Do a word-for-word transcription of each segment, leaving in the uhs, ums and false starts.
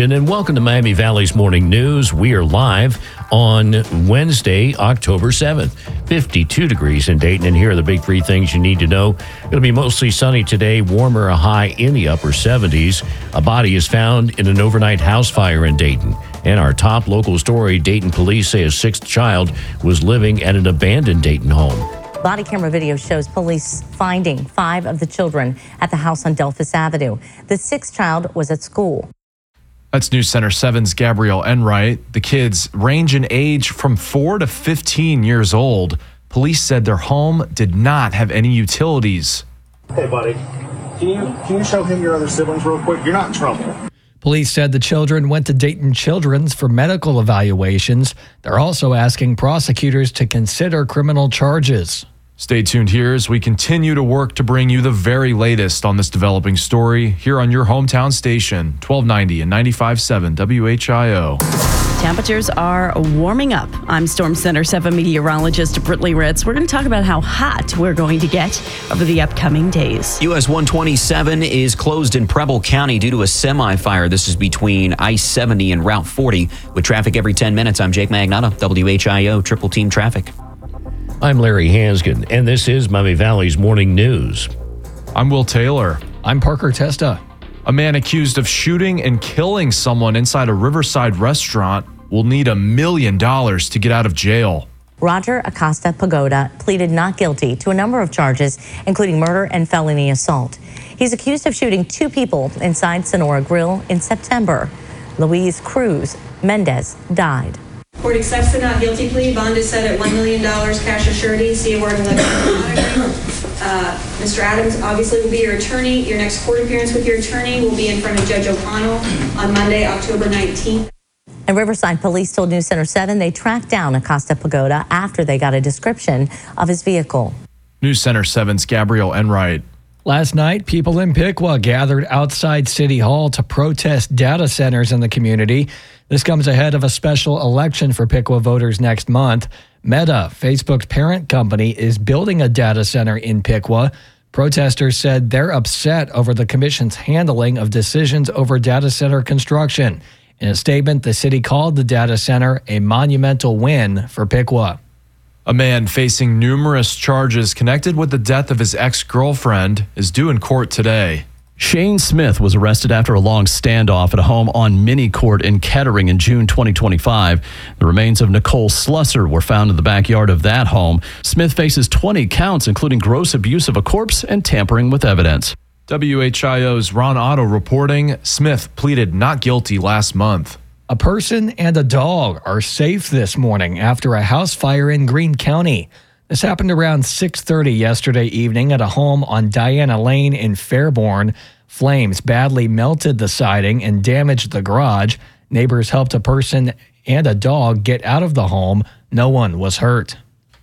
Hansgen, and welcome to Miami Valley's Morning News. We are live on Wednesday, October seventh. fifty-two degrees in Dayton, and here are the big three things you need to know. It'll be mostly sunny today, warmer, a high in the upper seventies. A body is found in an overnight house fire in Dayton. And our top local story, Dayton police say a sixth child was living at an abandoned Dayton home. Body camera video shows police finding five of the children at the house on Delphus Avenue. The sixth child was at school. That's News Center seven's Gabrielle Enright. The kids range in age from four to fifteen years old. Police said their home did not have any utilities. Hey, buddy, can you can you show him your other siblings real quick? You're not in trouble. Police said the children went to Dayton Children's for medical evaluations. They're also asking prosecutors to consider criminal charges. Stay tuned here as we continue to work to bring you the very latest on this developing story here on your hometown station, twelve ninety and ninety-five point seven W H I O. Temperatures are warming up. I'm Storm Center seven meteorologist Brittany Ritz. We're going to talk about how hot we're going to get over the upcoming days. U S one twenty-seven is closed in Preble County due to a semi-fire. This is between I seventy and Route forty. With traffic every ten minutes, I'm Jake Magnotta, W H I O Triple Team Traffic. I'm Larry Hansgen, and this is Miami Valley's Morning News. I'm Will Taylor. I'm Parker Testa. A man accused of shooting and killing someone inside a Riverside restaurant will need a million dollars to get out of jail. Roger Acosta Pagoda pleaded not guilty to a number of charges, including murder and felony assault. He's accused of shooting two people inside Sonora Grill in September. Luis Cruz Mendez died. Court accepts the not guilty plea. Bond is set at one million dollars cash assurity. See award and monitoring. Uh, Mister Adams obviously will be your attorney. Your next court appearance with your attorney will be in front of Judge O'Connell on Monday, October nineteenth. And Riverside police told News Center seven they tracked down Acosta Pagoda after they got a description of his vehicle. News Center seven's Gabrielle Enright. Last night, people in Piqua gathered outside City Hall to protest data centers in the community. This comes ahead of a special election for Piqua voters next month. Meta, Facebook's parent company, is building a data center in Piqua. Protesters said they're upset over the commission's handling of decisions over data center construction. In a statement, the city called the data center a monumental win for Piqua. A man facing numerous charges connected with the death of his ex-girlfriend is due in court today. Shane Smith was arrested after a long standoff at a home on Mini Court in Kettering in June twenty twenty-five. The remains of Nicole Slusser were found in the backyard of that home. Smith faces twenty counts, including gross abuse of a corpse and tampering with evidence. W H I O's Ron Otto reporting Smith pleaded not guilty last month. A person and a dog are safe this morning after a house fire in Greene County. This happened around six thirty yesterday evening at a home on Diana Lane in Fairborn. Flames badly melted the siding and damaged the garage. Neighbors helped a person and a dog get out of the home. No one was hurt.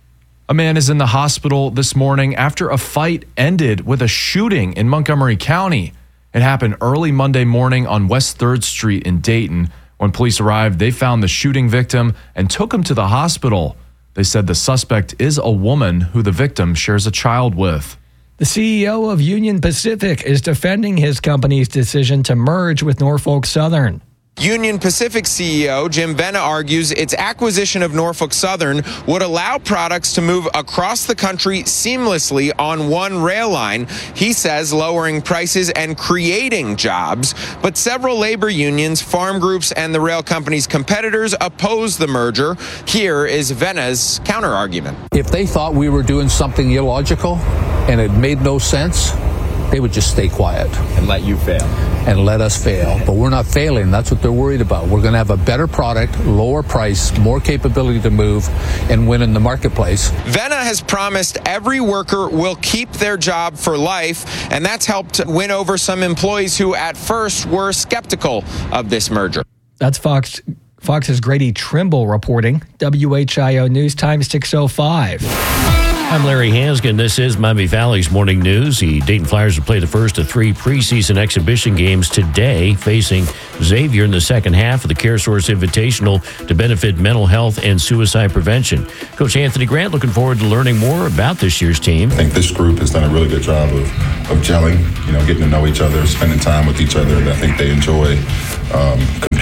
A man is in the hospital this morning after a fight ended with a shooting in Montgomery County. It happened early Monday morning on West third Street in Dayton. When police arrived, they found the shooting victim and took him to the hospital. They said the suspect is a woman who the victim shares a child with. The C E O of Union Pacific is defending his company's decision to merge with Norfolk Southern. Union Pacific C E O Jim Vena argues its acquisition of Norfolk Southern would allow products to move across the country seamlessly on one rail line. He says lowering prices and creating jobs. But several labor unions, farm groups, and the rail company's competitors oppose the merger. Here is Vena's counterargument. If they thought we were doing something illogical and it made no sense, they would just stay quiet. And let you fail. And let us fail. But we're not failing. That's what they're worried about. We're going to have a better product, lower price, more capability to move, and win in the marketplace. Vena has promised every worker will keep their job for life, and that's helped win over some employees who at first were skeptical of this merger. That's Fox Fox's Grady Trimble reporting. W H I O News Time six oh five. I'm Larry Hansgen. This is Miami Valley's Morning News. The Dayton Flyers will play the first of three preseason exhibition games today, facing Xavier in the second half of the CareSource Invitational to benefit mental health and suicide prevention. Coach Anthony Grant looking forward to learning more about this year's team. I think this group has done a really good job of, of gelling, you know, getting to know each other, spending time with each other, and I think they enjoy um,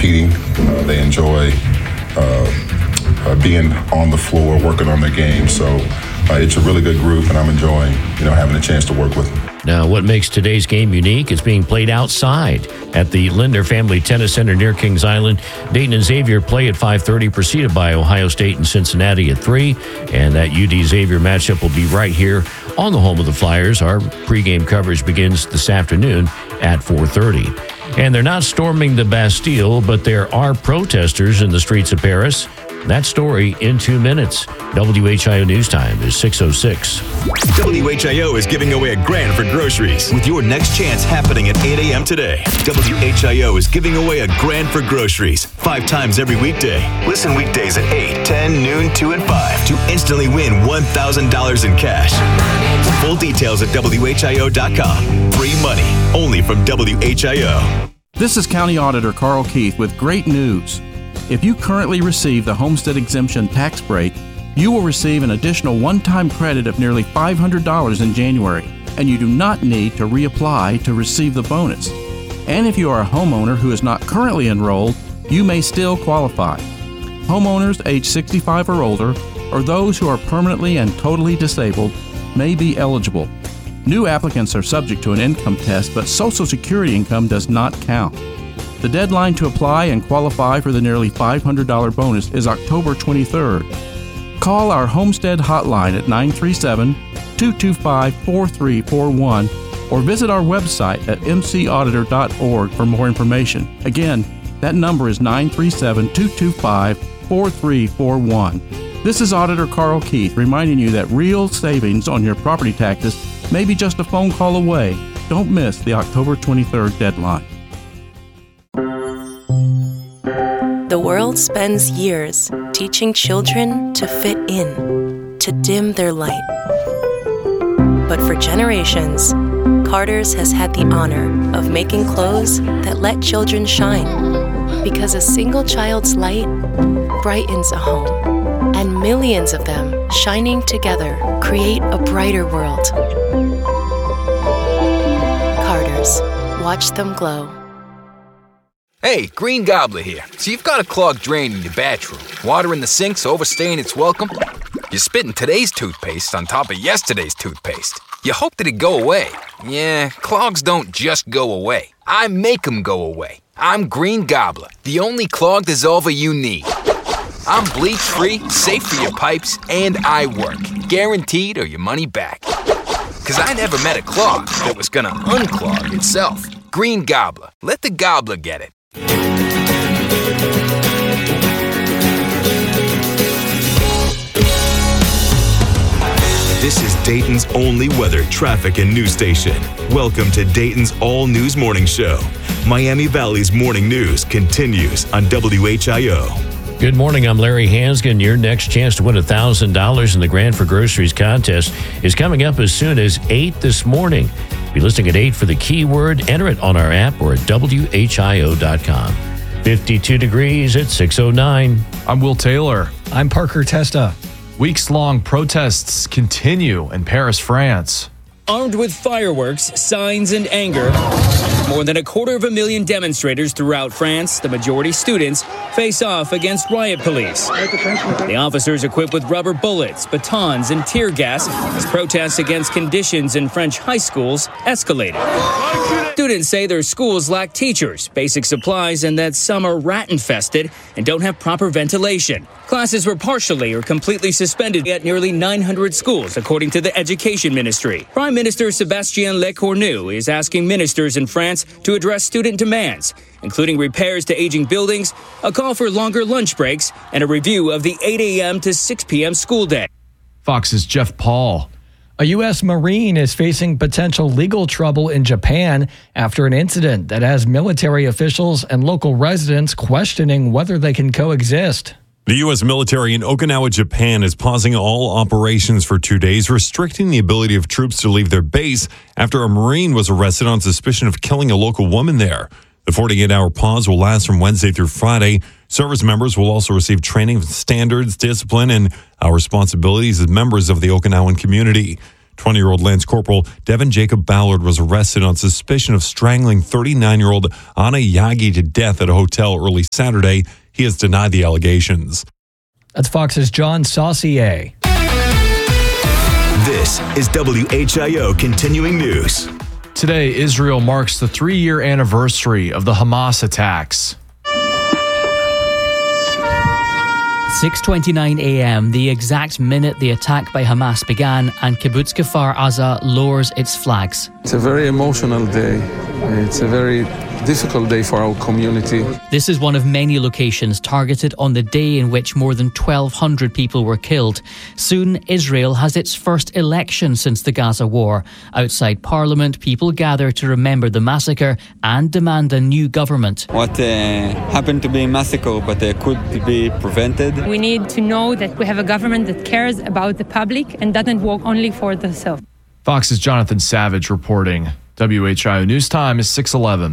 competing. Uh, they enjoy uh, uh, being on the floor, working on their game. So uh, it's a really good group, and I'm enjoying, you know, having a chance to work with them. Now, what makes today's game unique is being played outside at the Linder Family Tennis Center near Kings Island. Dayton and Xavier play at five thirty, preceded by Ohio State and Cincinnati at three. And that U D-Xavier matchup will be right here on the home of the Flyers. Our pregame coverage begins this afternoon at four thirty. And they're not storming the Bastille, but there are protesters in the streets of Paris. That story in two minutes. W H I O News Time is six oh six. W H I O is giving away a grand for groceries with your next chance happening at eight a.m. today. W H I O is giving away a grand for groceries five times every weekday. Listen weekdays at eight, ten, noon, two, and five to instantly win one thousand dollars in cash. Full details at W H I O dot com. Free money only from W H I O. This is County Auditor Carl Keith with great news. If you currently receive the Homestead Exemption tax break, you will receive an additional one-time credit of nearly five hundred dollars in January, and you do not need to reapply to receive the bonus. And if you are a homeowner who is not currently enrolled, you may still qualify. Homeowners age sixty-five or older, or those who are permanently and totally disabled, may be eligible. New applicants are subject to an income test, but Social Security income does not count. The deadline to apply and qualify for the nearly five hundred dollars bonus is October twenty-third. Call our Homestead hotline at nine three seven, two two five, four three four one or visit our website at m c auditor dot org for more information. Again, that number is nine three seven, two two five, four three four one. This is Auditor Carl Keith reminding you that real savings on your property taxes may be just a phone call away. Don't miss the October twenty-third deadline. The world spends years teaching children to fit in, to dim their light. But for generations, Carter's has had the honor of making clothes that let children shine. Because a single child's light brightens a home, and millions of them shining together create a brighter world. Carter's. Watch them glow. Hey, Green Gobbler here. So you've got a clogged drain in your bathroom. Water in the sink's overstaying its welcome. You're spitting today's toothpaste on top of yesterday's toothpaste. You hoped it'd go away. Yeah, clogs don't just go away. I make them go away. I'm Green Gobbler, the only clog dissolver you need. I'm bleach-free, safe for your pipes, and I work. Guaranteed or your money back. Because I never met a clog that was gonna unclog itself. Green Gobbler. Let the gobbler get it. This is Dayton's only weather, traffic, and news station. Welcome to Dayton's all-news morning show. Miami Valley's morning news continues on W H I O. Good morning, I'm Larry Hansgen. Your next chance to win one thousand dollars in the Grand for Groceries contest is coming up as soon as eight this morning. Be listening at eight for the keyword. Enter it on our app or at W H I O dot com. fifty-two degrees at six oh nine. I'm Will Taylor. I'm Parker Testa. Weeks-long protests continue in Paris, France. Armed with fireworks, signs, and anger, more than a quarter of a million demonstrators throughout France, the majority students, face off against riot police. The officers equipped with rubber bullets, batons, and tear gas as protests against conditions in French high schools escalated. Students say their schools lack teachers, basic supplies, and that some are rat-infested and don't have proper ventilation. Classes were partially or completely suspended at nearly nine hundred schools, according to the Education Ministry. Prime Minister Sébastien Lecornu is asking ministers in France to address student demands, including repairs to aging buildings, a call for longer lunch breaks, and a review of the eight a.m. to six p.m. school day. Fox's Jeff Paul. A U S Marine is facing potential legal trouble in Japan after an incident that has military officials and local residents questioning whether they can coexist. The U S military in Okinawa, Japan is pausing all operations for two days, restricting the ability of troops to leave their base after a Marine was arrested on suspicion of killing a local woman there. The forty-eight hour pause will last from Wednesday through Friday. Service members will also receive training in standards, discipline, and our responsibilities as members of the Okinawan community. twenty-year-old Lance Corporal Devin Jacob Ballard was arrested on suspicion of strangling thirty-nine-year-old Anna Yagi to death at a hotel early Saturday. He has denied the allegations. That's Fox's John Saucier. This is W H I O Continuing News. Today, Israel marks the three-year anniversary of the Hamas attacks. six twenty-nine a.m., the exact minute the attack by Hamas began, and Kibbutz Kfar Aza lowers its flags. It's a very emotional day. It's a very difficult day for our community. This is one of many locations targeted on the day in which more than twelve hundred people were killed. Soon, Israel has its first election since the Gaza war. Outside Parliament, people gather to remember the massacre and demand a new government. What uh, happened to be a massacre, but uh, could be prevented. We need to know that we have a government that cares about the public and doesn't work only for themselves. Fox's Jonathan Savage reporting. W H I O News Time is six eleven.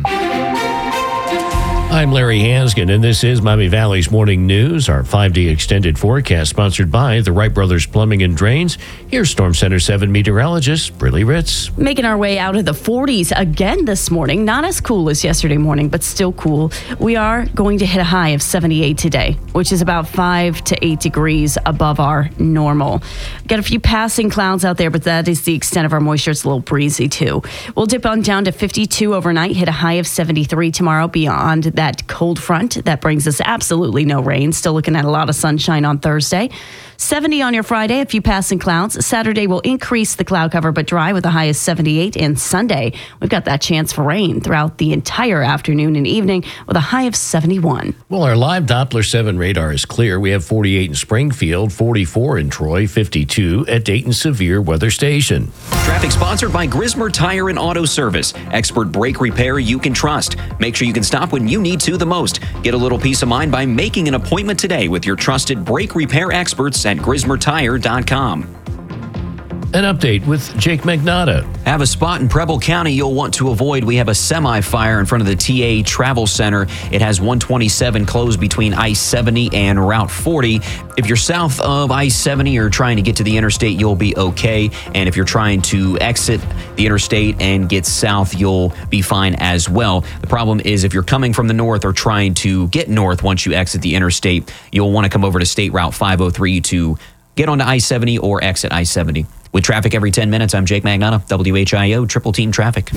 I'm Larry Hansgen, and this is Miami Valley's Morning News, our five-day extended forecast sponsored by the Wright Brothers Plumbing and Drains. Here's Storm Center seven meteorologist Briley Ritz. Making our way out of the forties again this morning. Not as cool as yesterday morning, but still cool. We are going to hit a high of seventy-eight today, which is about five to eight degrees above our normal. Got a few passing clouds out there, but that is the extent of our moisture. It's a little breezy, too. We'll dip on down to fifty-two overnight, hit a high of seventy-three tomorrow beyond that cold front that brings us absolutely no rain. Still looking at a lot of sunshine on Thursday. seventy on your Friday, a few passing clouds. Saturday will increase the cloud cover but dry with a high of seventy-eight. And Sunday, we've got that chance for rain throughout the entire afternoon and evening with a high of seventy-one. Well, our live Doppler seven radar is clear. We have forty-eight in Springfield, forty-four in Troy, fifty-two at Dayton Severe Weather Station. Traffic sponsored by Grismer Tire and Auto Service. Expert brake repair you can trust. Make sure you can stop when you need to the most. Get a little peace of mind by making an appointment today with your trusted brake repair experts at grismer tire dot com. An update with Jake Magnotta. Have a spot in Preble County you'll want to avoid. We have a semi-fire in front of the T A Travel Center. It has one twenty-seven closed between I seventy and Route forty. If you're south of I seventy or trying to get to the interstate, you'll be okay. And if you're trying to exit the interstate and get south, you'll be fine as well. The problem is if you're coming from the north or trying to get north once you exit the interstate, you'll want to come over to State Route five oh three to get onto I seventy or exit I seventy. With traffic every ten minutes, I'm Jake Magnotta, W H I O Triple Team Traffic.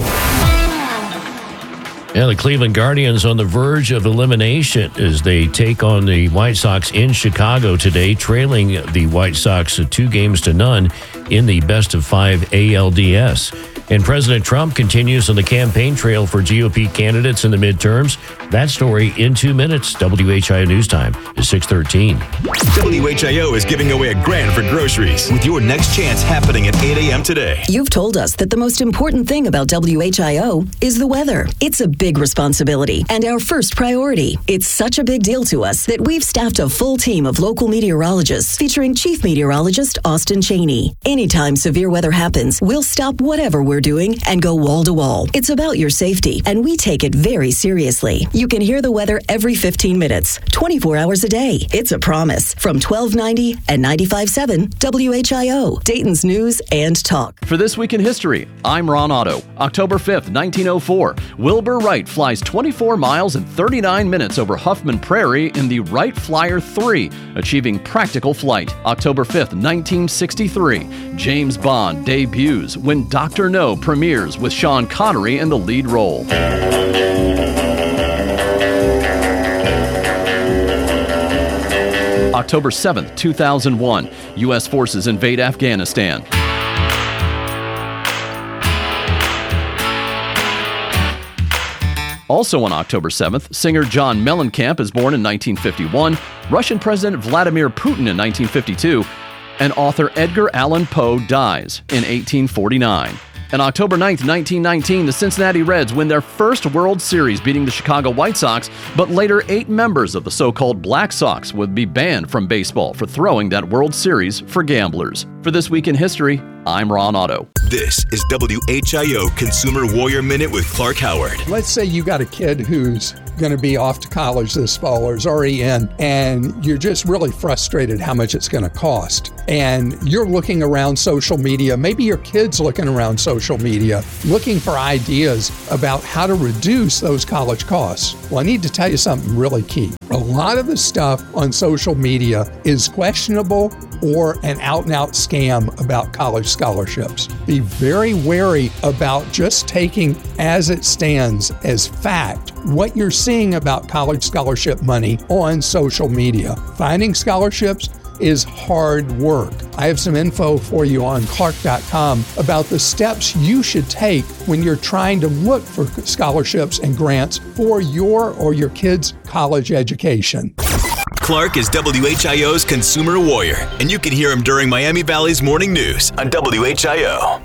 Yeah, the Cleveland Guardians on the verge of elimination as they take on the White Sox in Chicago today, trailing the White Sox two games to none in the best of five A L D S. And President Trump continues on the campaign trail for G O P candidates in the midterms. That story in two minutes. W H I O News Time is six thirteen. W H I O is giving away a grand for groceries with your next chance happening at eight a.m. today. You've told us that the most important thing about W H I O is the weather. It's a big responsibility and our first priority. It's such a big deal to us that we've staffed a full team of local meteorologists featuring Chief Meteorologist Austin Cheney. Anytime severe weather happens, we'll stop whatever we're doing and go wall to wall. It's about your safety, and we take it very seriously. You can hear the weather every fifteen minutes, twenty-four hours a day. It's a promise from twelve ninety and ninety-five point seven W H I O, Dayton's News and Talk. For This Week in History, I'm Ron Otto. October fifth, nineteen oh four, Wilbur Wright flies twenty-four miles and thirty-nine minutes over Huffman Prairie in the Wright Flyer three, achieving practical flight. October fifth, nineteen sixty-three, James Bond debuts when Doctor No premieres with Sean Connery in the lead role. October seventh, two thousand one, U S forces invade Afghanistan. Also on October seventh, singer John Mellencamp is born in nineteen fifty-one, Russian President Vladimir Putin in nineteen fifty-two, and author Edgar Allan Poe dies in eighteen forty-nine. On October ninth, nineteen nineteen, the Cincinnati Reds win their first World Series, beating the Chicago White Sox, but later eight members of the so-called Black Sox would be banned from baseball for throwing that World Series for gamblers. For This Week in History, I'm Ron Otto. This is W H I O Consumer Warrior Minute with Clark Howard. Let's say you got a kid who's going to be off to college this fall or is already in, and you're just really frustrated how much it's going to cost. And you're looking around social media, maybe your kid's looking around social media, looking for ideas about how to reduce those college costs. Well, I need to tell you something really key. A lot of the stuff on social media is questionable or an out-and-out scam about college scholarships. Be very wary about just taking as it stands as fact what you're seeing about college scholarship money on social media. Finding scholarships is hard work. I have some info for you on Clark dot com about the steps you should take when you're trying to look for scholarships and grants for your or your kids' college education. Clark is W H I O's Consumer Warrior, and you can hear him during Miami Valley's Morning News on W H I O.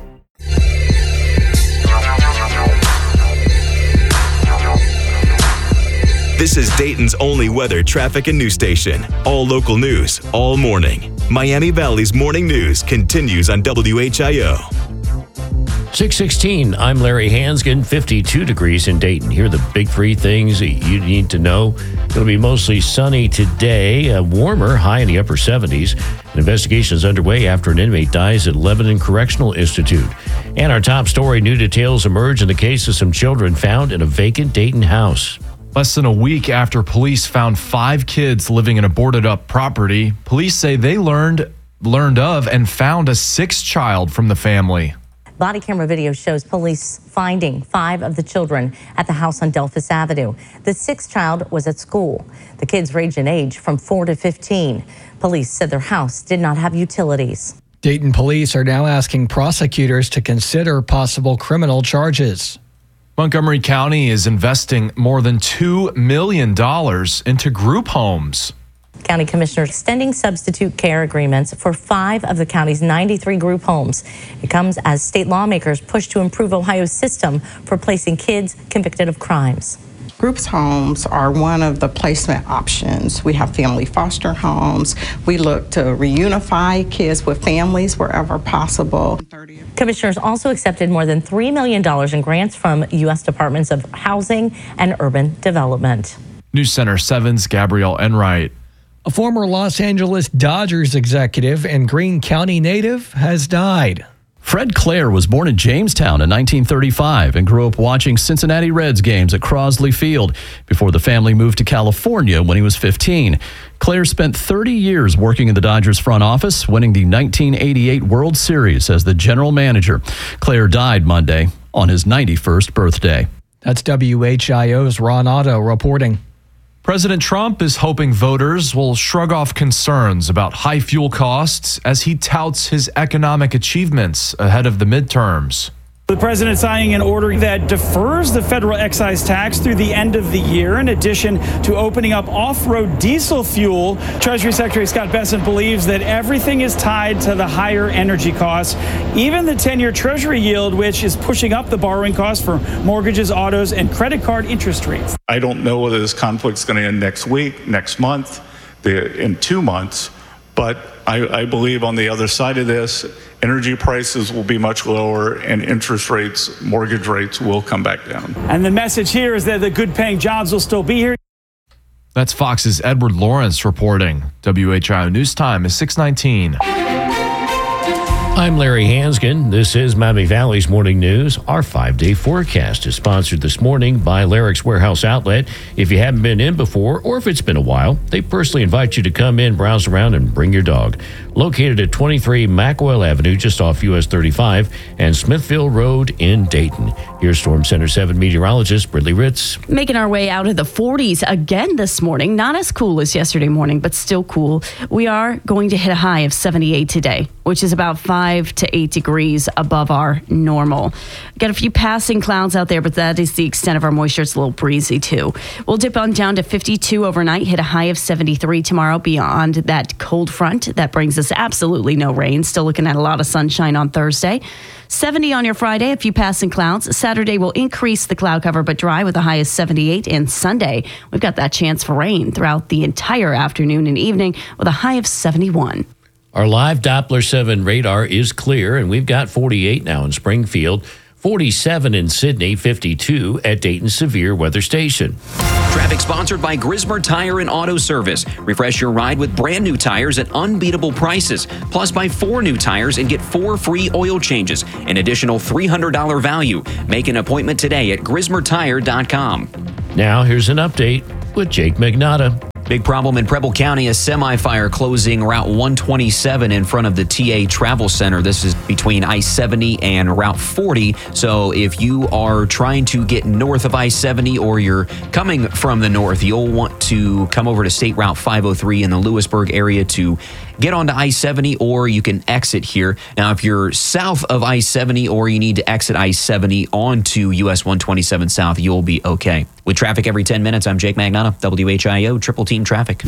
This is Dayton's only weather, traffic, and news station. All local news, all morning. Miami Valley's Morning News continues on W H I O. six sixteen, I'm Larry Hansgen, fifty-two degrees in Dayton. Here are the big three things that you need to know. It'll be mostly sunny today, a warmer, high in the upper seventies. An investigation is underway after an inmate dies at Lebanon Correctional Institute. And our top story, new details emerge in the case of some children found in a vacant Dayton house. Less than a week after police found five kids living in a boarded-up property, police say they learned learned of and found a sixth child from the family. Body camera video shows police finding five of the children at the house on Delphus Avenue. The sixth child was at school. The kids range in age from four to fifteen. Police said their house did not have utilities. Dayton police are now asking prosecutors to consider possible criminal charges. Montgomery County is investing more than two million dollars into group homes. County Commissioner extending substitute care agreements for five of the county's ninety-three group homes. It comes as state lawmakers push to improve Ohio's system for placing kids convicted of crimes. Groups homes are one of the placement options. We have family foster homes. We look to reunify kids with families wherever possible. Commissioners also accepted more than three million dollars in grants from U S Departments of Housing and Urban Development. News Center seven's Gabrielle Enright. A former Los Angeles Dodgers executive and Greene County native has died. Fred Clare was born in Jamestown in nineteen thirty-five and grew up watching Cincinnati Reds games at Crosley Field before the family moved to California when he was fifteen. Clare spent thirty years working in the Dodgers front office, winning the nineteen eighty-eight World Series as the general manager. Clare died Monday on his ninety-first birthday. That's W H I O's Ron Otto reporting. President Trump is hoping voters will shrug off concerns about high fuel costs as he touts his economic achievements ahead of the midterms. The president signing an order that defers the federal excise tax through the end of the year, in addition to opening up off-road diesel fuel. Treasury Secretary Scott Bessent believes that everything is tied to the higher energy costs, even the ten-year Treasury yield, which is pushing up the borrowing costs for mortgages, autos, and credit card interest rates. I don't know whether this conflict's going to end next week, next month, the, in two months, but I, I believe on the other side of this, energy prices will be much lower and interest rates, mortgage rates will come back down. And the message here is that the good paying jobs will still be here. That's Fox's Edward Lawrence reporting. W H I O News Time is six nineteen. I'm Larry Hansgen. This is Miami Valley's Morning News. Our five-day forecast is sponsored this morning by Larrick's Warehouse Outlet. If you haven't been in before, or if it's been a while, they personally invite you to come in, browse around, and bring your dog. Located at twenty-three Mackwell Avenue, just off U S thirty-five, and Smithville Road in Dayton. Here's Storm Center seven meteorologist Brittany Ritz. Making our way out of the forties again this morning. Not as cool as yesterday morning, but still cool. We are going to hit a high of seventy-eight today, which is about five to eight degrees above our normal. Got a few passing clouds out there, but that is the extent of our moisture. It's a little breezy too. We'll dip on down to fifty-two overnight, hit a high of seventy-three tomorrow beyond that cold front. That brings us absolutely no rain. Still looking at a lot of sunshine on Thursday. seventy on your Friday, a few passing clouds. Saturday will increase the cloud cover, but dry with a high of seventy-eight. And Sunday, we've got that chance for rain throughout the entire afternoon and evening with a high of seventy-one. Our live Doppler seven radar is clear, and we've got forty-eight now in Springfield, forty-seven in Sydney, fifty-two at Dayton Severe Weather Station. Traffic sponsored by Grismer Tire and Auto Service. Refresh your ride with brand new tires at unbeatable prices. Plus, buy four new tires and get four free oil changes. An additional three hundred dollars value. Make an appointment today at grismer tire dot com. Now, here's an update with Jake Magnotta. Big problem in Preble County, a semi-fire closing Route one twenty-seven in front of the T A Travel Center. This is between I seventy and Route forty. So if you are trying to get north of I seventy or you're coming from the north, you'll want to come over to State Route five oh three in the Lewisburg area to get onto I seventy, or you can exit here. Now, if you're south of I seventy or you need to exit I seventy onto U S one twenty-seven South, you'll be okay. With traffic every ten minutes, I'm Jake Magnotta, W H I O Triple Team Traffic.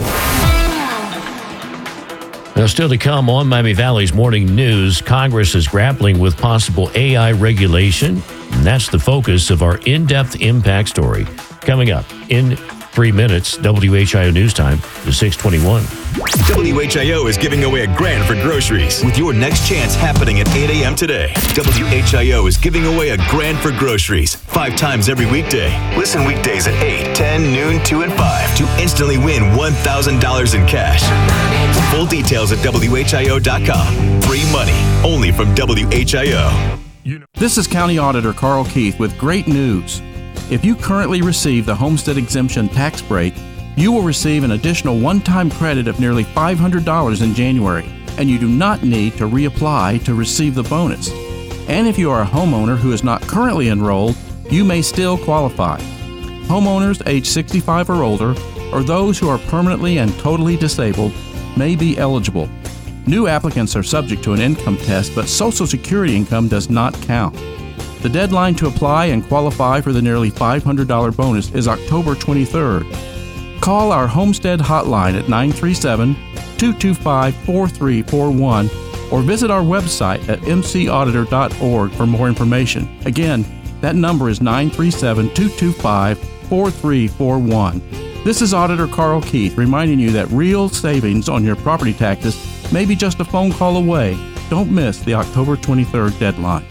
Now, still to come on Miami Valley's Morning News, Congress is grappling with possible A I regulation, and that's the focus of our in-depth impact story. Coming up in three minutes, W H I O News Time is six twenty-one. W H I O is giving away a grand for groceries with your next chance happening at eight a.m. today. W H I O is giving away a grand for groceries five times every weekday. Listen weekdays at eight, ten, noon, two, and five to instantly win one thousand dollars in cash. Full details at W H I O dot com. Free money only from W H I O. This is County Auditor Carl Keith with great news. If you currently receive the homestead exemption tax break, you will receive an additional one-time credit of nearly five hundred dollars in January, and you do not need to reapply to receive the bonus. And if you are a homeowner who is not currently enrolled, you may still qualify. Homeowners age sixty-five or older, or those who are permanently and totally disabled, may be eligible. New applicants are subject to an income test, but Social Security income does not count. The deadline to apply and qualify for the nearly five hundred dollars bonus is October twenty-third. Call our Homestead hotline at nine three seven, two two five, four three four one or visit our website at m c auditor dot org for more information. Again, that number is nine three seven, two two five, four three four one. This is Auditor Carl Keith reminding you that real savings on your property taxes may be just a phone call away. Don't miss the October twenty-third deadline.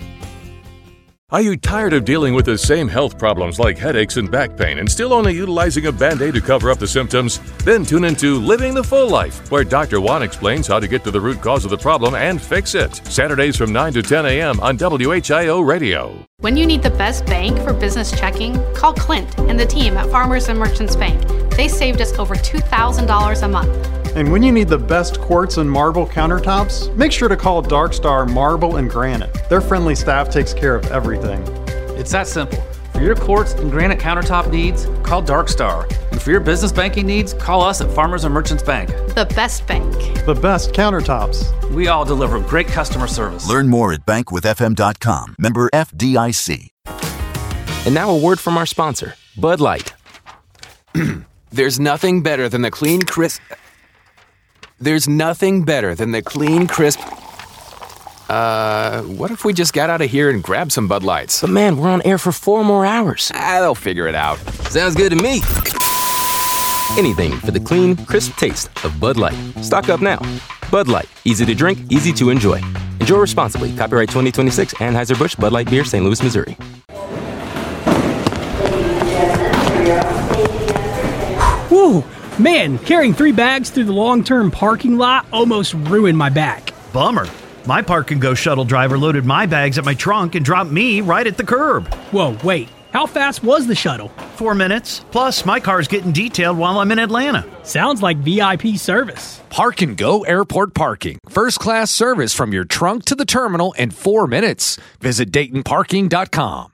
Are you tired of dealing with the same health problems like headaches and back pain and still only utilizing a Band-Aid to cover up the symptoms? Then tune into Living the Full Life, where Doctor Juan explains how to get to the root cause of the problem and fix it. Saturdays from nine to ten a.m. on W H I O Radio. When you need the best bank for business checking, call Clint and the team at Farmers and Merchants Bank. They saved us over two thousand dollars a month. And when you need the best quartz and marble countertops, make sure to call Dark Star Marble and Granite. Their friendly staff takes care of everything. It's that simple. For your quartz and granite countertop needs, call Dark Star. And for your business banking needs, call us at Farmers and Merchants Bank. The best bank. The best countertops. We all deliver great customer service. Learn more at bank with f m dot com. Member F D I C. And now a word from our sponsor, Bud Light. There's nothing better than the clean, crisp... There's nothing better than the clean, crisp... Uh, what if we just got out of here and grabbed some Bud Lights? But man, we're on air for four more hours. Ah, they'll figure it out. Sounds good to me. Anything for the clean, crisp taste of Bud Light. Stock up now. Bud Light. Easy to drink, easy to enjoy. Enjoy responsibly. Copyright twenty twenty-six, Anheuser-Busch Bud Light Beer, Saint Louis, Missouri. Whew. Man, carrying three bags through the long-term parking lot almost ruined my back. Bummer. My Park and Go shuttle driver loaded my bags at my trunk and dropped me right at the curb. Whoa, wait. How fast was the shuttle? Four minutes. Plus, my car's getting detailed while I'm in Atlanta. Sounds like V I P service. Park and Go Airport Parking. First-class service from your trunk to the terminal in four minutes. Visit Dayton Parking dot com.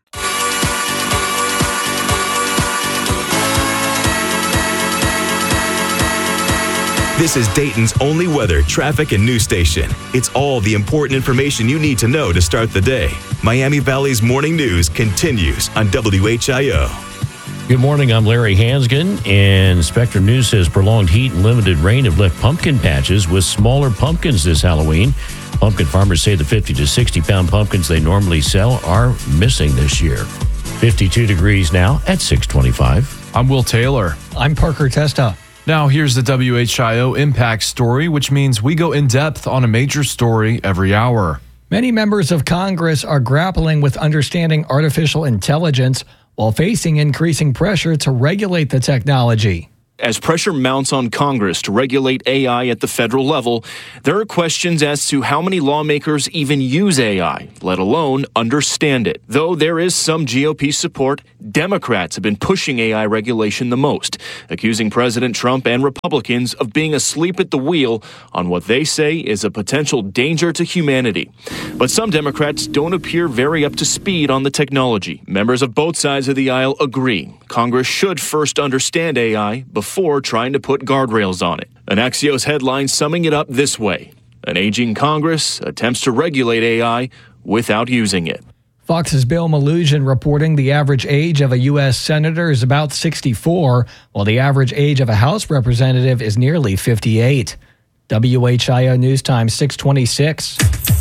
This is Dayton's only weather, traffic, and news station. It's all the important information you need to know to start the day. Miami Valley's Morning News continues on W H I O. Good morning, I'm Larry Hansgen, and Spectrum News says prolonged heat and limited rain have left pumpkin patches with smaller pumpkins this Halloween. Pumpkin farmers say the fifty to sixty pound pumpkins they normally sell are missing this year. fifty-two degrees now at six twenty-five. I'm Will Taylor. I'm Parker Testa. Now, here's the W H I O Impact Story, which means we go in depth on a major story every hour. Many members of Congress are grappling with understanding artificial intelligence while facing increasing pressure to regulate the technology. As pressure mounts on Congress to regulate A I at the federal level, there are questions as to how many lawmakers even use A I, let alone understand it. Though there is some G O P support, Democrats have been pushing A I regulation the most, accusing President Trump and Republicans of being asleep at the wheel on what they say is a potential danger to humanity. But some Democrats don't appear very up to speed on the technology. Members of both sides of the aisle agree Congress should first understand A I before Before trying to put guardrails on it. An Axios headline summing it up this way: an aging Congress attempts to regulate A I without using it. Fox's Bill Malugin reporting the average age of a U S senator is about sixty-four, while the average age of a House representative is nearly fifty-eight. W H I O News Time six twenty-six.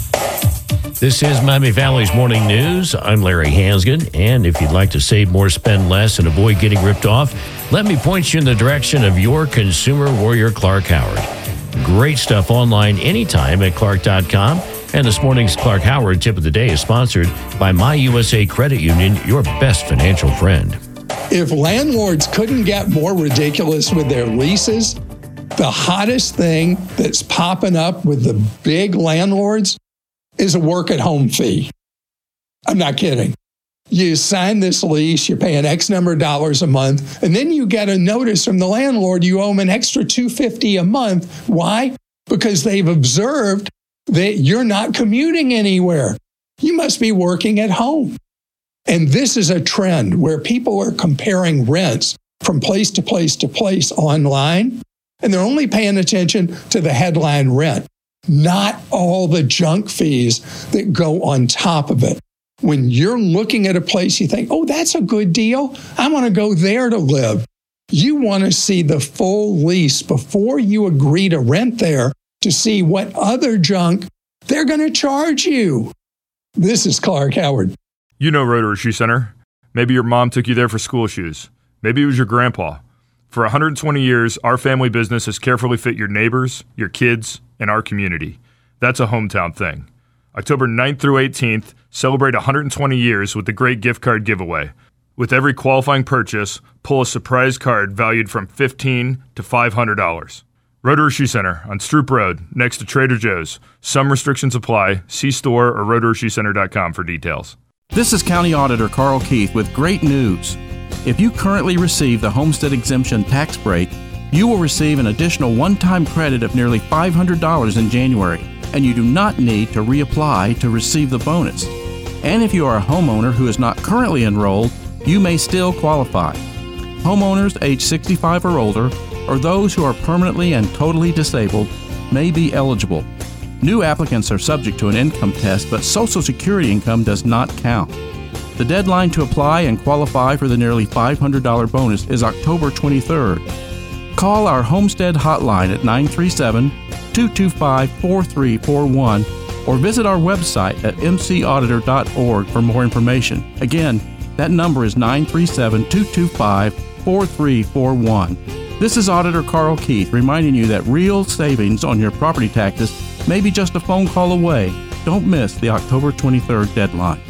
This is Miami Valley's Morning News. I'm Larry Hansgen, and if you'd like to save more, spend less, and avoid getting ripped off, let me point you in the direction of your consumer warrior, Clark Howard. Great stuff online anytime at clark dot com. And this morning's Clark Howard tip of the day is sponsored by My U S A Credit Union, your best financial friend. If landlords couldn't get more ridiculous with their leases, the hottest thing that's popping up with the big landlords is a work-at-home fee. I'm not kidding. You sign this lease, you're paying X number of dollars a month, and then you get a notice from the landlord you owe them an extra two hundred fifty dollars a month. Why? Because they've observed that you're not commuting anywhere. You must be working at home. And this is a trend where people are comparing rents from place to place to place online, and they're only paying attention to the headline rent, not all the junk fees that go on top of it. When you're looking at a place, you think, oh, that's a good deal. I want to go there to live. You want to see the full lease before you agree to rent there to see what other junk they're going to charge you. This is Clark Howard. You know Rotary Shoe Center. Maybe your mom took you there for school shoes. Maybe it was your grandpa. For one hundred twenty years, our family business has carefully fit your neighbors, your kids, and our community. That's a hometown thing. October ninth through eighteenth, celebrate one hundred twenty years with the Great Gift Card Giveaway. With every qualifying purchase, pull a surprise card valued from fifteen dollars to five hundred dollars. Rotary Shoe Center on Stroop Road, next to Trader Joe's. Some restrictions apply. See store or rotary shoe center dot com for details. This is County Auditor Carl Keith with great news. If you currently receive the homestead exemption tax break, you will receive an additional one-time credit of nearly five hundred dollars in January, and you do not need to reapply to receive the bonus. And if you are a homeowner who is not currently enrolled, you may still qualify. Homeowners age sixty-five or older, or those who are permanently and totally disabled, may be eligible. New applicants are subject to an income test, but Social Security income does not count. The deadline to apply and qualify for the nearly five hundred dollars bonus is October twenty-third. Call our Homestead hotline at nine three seven, two two five, four three four one or visit our website at m c auditor dot org for more information. Again, that number is nine three seven, two two five, four three four one. This is Auditor Carl Keith reminding you that real savings on your property taxes may be just a phone call away. Don't miss the October twenty-third deadline.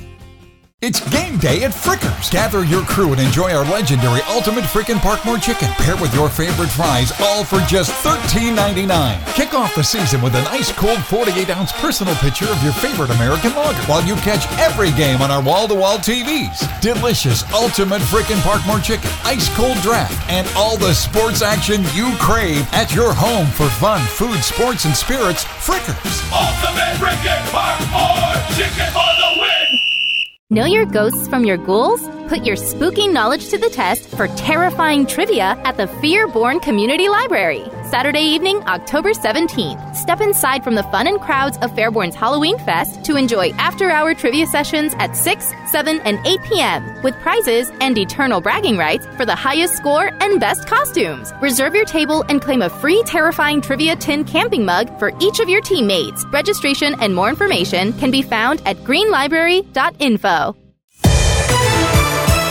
It's game day at Frickers. Gather your crew and enjoy our legendary Ultimate Frickin' Parkmore Chicken, paired with your favorite fries, all for just thirteen ninety-nine. Kick off the season with an ice-cold forty-eight ounce personal picture of your favorite American lager, while you catch every game on our wall-to-wall T Vs. Delicious Ultimate Frickin' Parkmore Chicken, ice-cold draft, and all the sports action you crave at your home for fun, food, sports, and spirits. Frickers. Ultimate Frickin' Parkmore Chicken for the win! Know your ghosts from your ghouls? Put your spooky knowledge to the test for terrifying trivia at the Fear-Born Community Library. Saturday evening, October seventeenth. Step inside from the fun and crowds of Fairborn's Halloween Fest to enjoy after-hour trivia sessions at six, seven, and eight p.m. with prizes and eternal bragging rights for the highest score and best costumes. Reserve your table and claim a free Terrifying Trivia Tin camping mug for each of your teammates. Registration and more information can be found at green library dot info.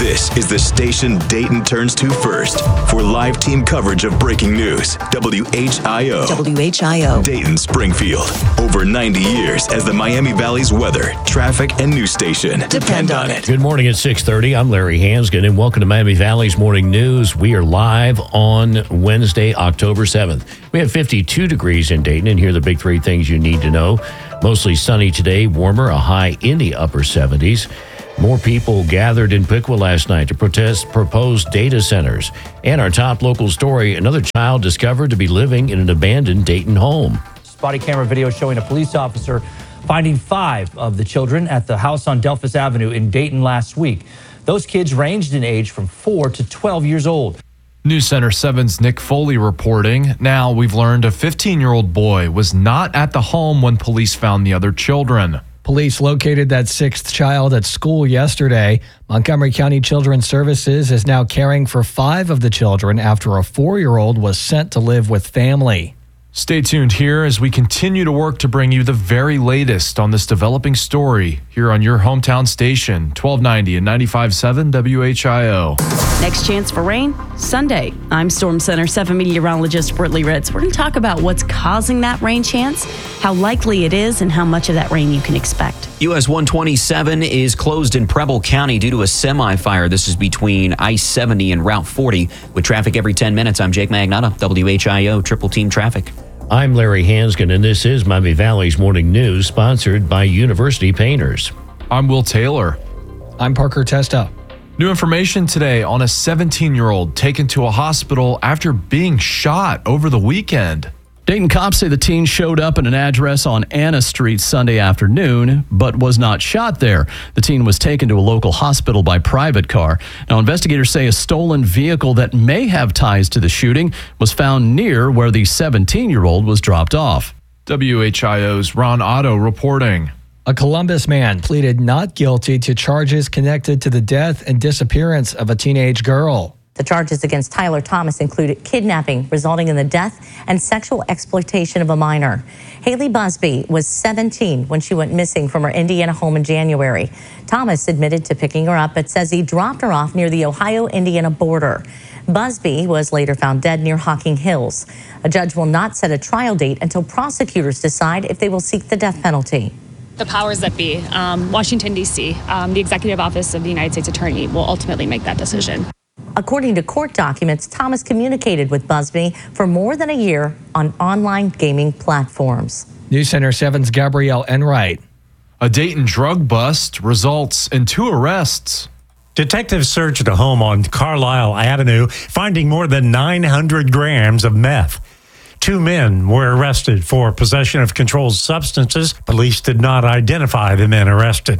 This is the station Dayton turns to first for live team coverage of breaking news. W H I O. W H I O. Dayton, Springfield. Over ninety years as the Miami Valley's weather, traffic, and news station. Depend on it. Good morning at six thirty. I'm Larry Hansgen, and welcome to Miami Valley's Morning News. We are live on Wednesday, October seventh. We have fifty-two degrees in Dayton, and here are the big three things you need to know. Mostly sunny today, warmer, a high in the upper seventies. More people gathered in Piqua last night to protest proposed data centers. And our top local story, another child discovered to be living in an abandoned Dayton home. Body camera video showing a police officer finding five of the children at the house on Delphus Avenue in Dayton last week. Those kids ranged in age from four to twelve years old. News Center seven's Nick Foley reporting. Now we've learned a fifteen-year-old boy was not at the home when police found the other children. Police located that sixth child at school yesterday. Montgomery County Children's Services is now caring for five of the children after a four-year-old was sent to live with family. Stay tuned here as we continue to work to bring you the very latest on this developing story here on your hometown station, twelve ninety and ninety-five point seven W H I O. Next chance for rain, Sunday. I'm Storm Center seven meteorologist Brittany Ritz. We're going to talk about what's causing that rain chance, how likely it is, and how much of that rain you can expect. U S one twenty-seven is closed in Preble County due to a semi-fire. This is between I seventy and Route forty. With traffic every ten minutes, I'm Jake Magnotta, W H I O Triple Team Traffic. I'm Larry Hansgen, and this is Miami Valley's Morning News, sponsored by University Painters. I'm Will Taylor. I'm Parker Testa. New information today on a seventeen-year-old taken to a hospital after being shot over the weekend. Dayton cops say the teen showed up at an address on Anna Street Sunday afternoon, but was not shot there. The teen was taken to a local hospital by private car. Now, investigators say a stolen vehicle that may have ties to the shooting was found near where the seventeen-year-old was dropped off. W H I O's Ron Otto reporting. A Columbus man pleaded not guilty to charges connected to the death and disappearance of a teenage girl. The charges against Tyler Thomas included kidnapping resulting in the death and sexual exploitation of a minor. Haley Busby was seventeen when she went missing from her Indiana home in January. Thomas admitted to picking her up but says he dropped her off near the Ohio-Indiana border. Busby was later found dead near Hocking Hills. A judge will not set a trial date until prosecutors decide if they will seek the death penalty. The powers that be, um, Washington, D C, um, the Executive Office of the United States Attorney will ultimately make that decision. According to court documents, Thomas communicated with Busby for more than a year on online gaming platforms. News Center seven's Gabrielle Enright. A Dayton drug bust results in two arrests. Detectives searched a home on Carlisle Avenue, finding more than nine hundred grams of meth. Two men were arrested for possession of controlled substances. Police did not identify the men arrested.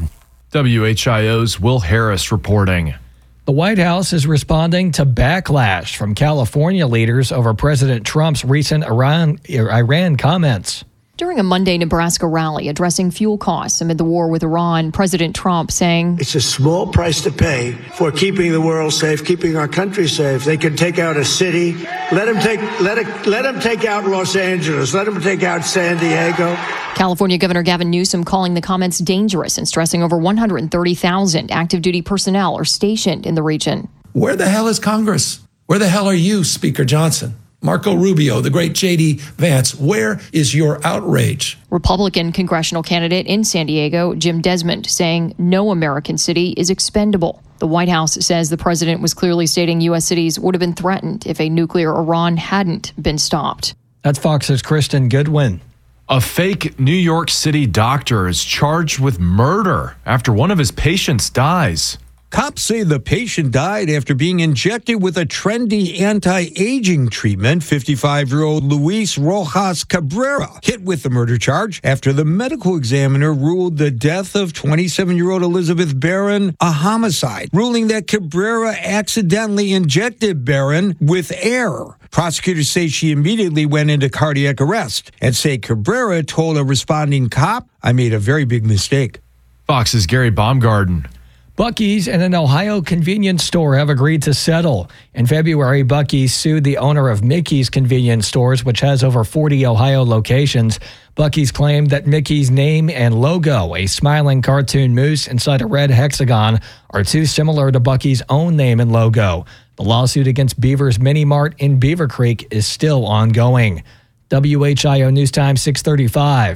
W H I O's Will Harris reporting. The White House is responding to backlash from California leaders over President Trump's recent Iran, Iran comments. During a Monday Nebraska rally addressing fuel costs amid the war with Iran, President Trump saying, "It's a small price to pay for keeping the world safe, keeping our country safe. They can take out a city. Let them take let it let them take out Los Angeles. Let them take out San Diego." California Governor Gavin Newsom calling the comments dangerous and stressing over one hundred thirty thousand active duty personnel are stationed in the region. Where the hell is Congress? Where the hell are you, Speaker Johnson? Marco Rubio, the great J D Vance, where is your outrage? Republican congressional candidate in San Diego, Jim Desmond, saying no American city is expendable. The White House says the president was clearly stating U S cities would have been threatened if a nuclear Iran hadn't been stopped. That's Fox's Kristen Goodwin. A fake New York City doctor is charged with murder after one of his patients dies. Cops say the patient died after being injected with a trendy anti-aging treatment. fifty-five-year-old Luis Rojas Cabrera hit with the murder charge after the medical examiner ruled the death of twenty-seven-year-old Elizabeth Barron a homicide, ruling that Cabrera accidentally injected Barron with air. Prosecutors say she immediately went into cardiac arrest and say Cabrera told a responding cop, "I made a very big mistake." Fox's Gary Baumgarten. Buc-ee's and an Ohio convenience store have agreed to settle. In February, Buc-ee's sued the owner of Mickey's Convenience Stores, which has over forty Ohio locations. Buc-ee's claimed that Mickey's name and logo, a smiling cartoon moose inside a red hexagon, are too similar to Buc-ee's own name and logo. The lawsuit against Beaver's Mini Mart in Beaver Creek is still ongoing. W H I O News Time, six thirty-five.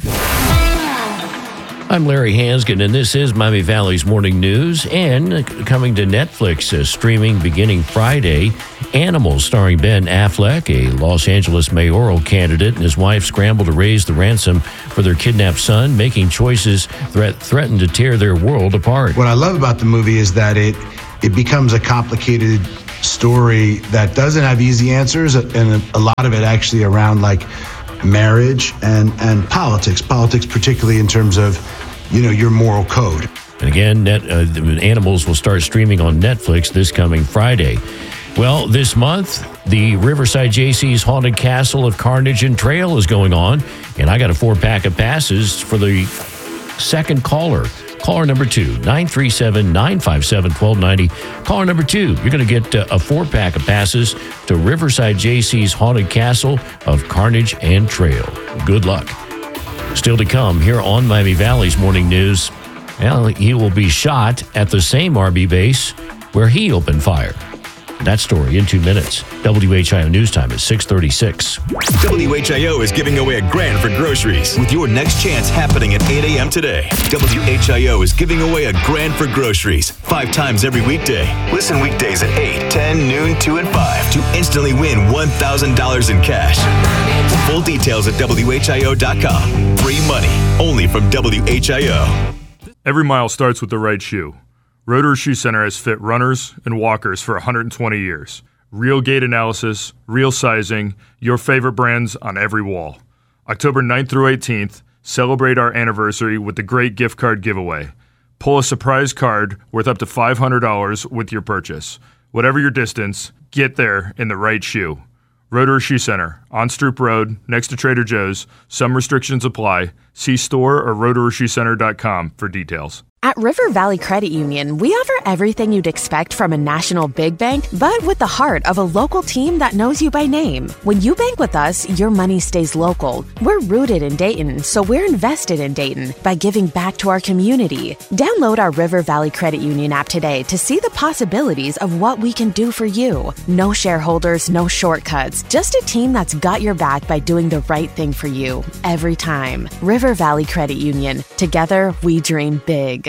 I'm Larry Hansgen, and this is Miami Valley's Morning News. And coming to Netflix, uh, streaming beginning Friday, Animals, starring Ben Affleck, a Los Angeles mayoral candidate, and his wife scramble to raise the ransom for their kidnapped son, making choices that threaten to tear their world apart. What I love about the movie is that it it becomes a complicated story that doesn't have easy answers, and a lot of it actually around like marriage and, and politics, politics particularly in terms of, you know, your moral code. And again, net, uh, Animals will start streaming on Netflix this coming Friday. Well, this month, the Riverside J C's Haunted Castle of Carnage and Trail is going on, and I got a four-pack of passes for the second caller. Caller number two, nine three seven, nine five seven, one two nine zero. Caller number two, you're going to get uh, a four-pack of passes to Riverside J C's Haunted Castle of Carnage and Trail. Good luck. Still to come here on Miami Valley's Morning News. Well, he will be shot at the same R B base where he opened fire. That story in two minutes. W H I O News Time is six thirty-six. W H I O is giving away a grand for groceries with your next chance happening at eight a.m. today. W H I O is giving away a grand for groceries five times every weekday. Listen weekdays at eight, ten, noon, two, and five to instantly win one thousand dollars in cash. Full details at W H I O dot com. Free money only from W H I O. Every mile starts with the right shoe. Rotary Shoe Center has fit runners and walkers for one hundred twenty years. Real gait analysis, real sizing, your favorite brands on every wall. October ninth through eighteenth, celebrate our anniversary with the great gift card giveaway. Pull a surprise card worth up to five hundred dollars with your purchase. Whatever your distance, get there in the right shoe. Rotary Shoe Center, on Stroop Road, next to Trader Joe's. Some restrictions apply. See store or rotary shoe center dot com for details. At River Valley Credit Union, we offer everything you'd expect from a national big bank, but with the heart of a local team that knows you by name. When you bank with us, your money stays local. We're rooted in Dayton, so we're invested in Dayton by giving back to our community. Download our River Valley Credit Union app today to see the possibilities of what we can do for you. No shareholders, no shortcuts, just a team that's got your back by doing the right thing for you every time. River Valley Credit Union. Together, we dream big.